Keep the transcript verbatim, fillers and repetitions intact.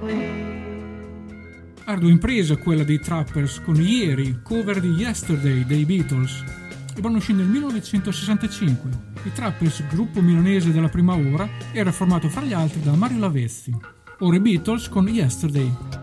Ardua impresa quella dei Trappers con Ieri, cover di Yesterday dei Beatles. Il brano uscì nel millenovecentosessantacinque. I Trappers, gruppo milanese della prima ora, era formato fra gli altri da Mario Lavezzi. Ora i Beatles con Yesterday.